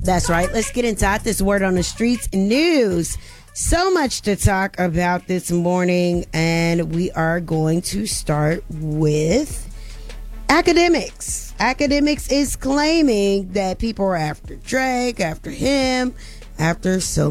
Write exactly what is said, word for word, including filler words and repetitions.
That's right. Let's get inside this word on the streets news. So much to talk about this morning, and we are going to start with academics. Academics is claiming that people are after Drake, after him, after so